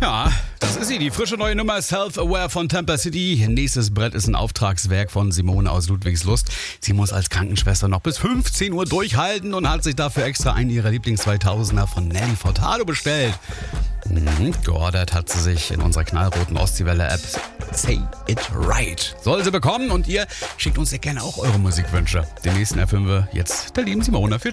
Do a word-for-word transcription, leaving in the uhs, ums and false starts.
Ja, das ist sie, die frische neue Nummer Self-Aware von Tampa City. Nächstes Brett ist ein Auftragswerk von Simone aus Ludwigslust. Sie muss als Krankenschwester noch bis fünfzehn Uhr durchhalten und hat sich dafür extra einen ihrer Lieblings-zweitausender von Nelly Furtado bestellt. Mhm, geordert hat sie sich in unserer knallroten Ostseewelle-App Say It Right. Soll sie bekommen und ihr schickt uns ja gerne auch eure Musikwünsche. Den nächsten erfüllen wir jetzt der lieben Simone für